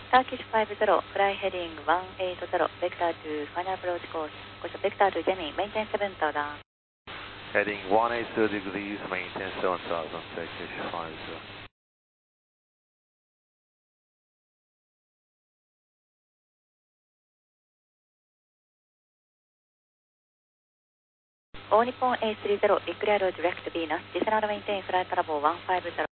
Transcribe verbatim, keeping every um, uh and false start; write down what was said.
Turkish five zero, fly heading one eight zero, vector to final approach course. Course vector to Gemini, maintain seven thousand. Heading one eight zero degrees, maintain seven thousand, Turkish five zero. All Nippon eight three zero, declare direct Venus, descend and maintain flight level one five zero.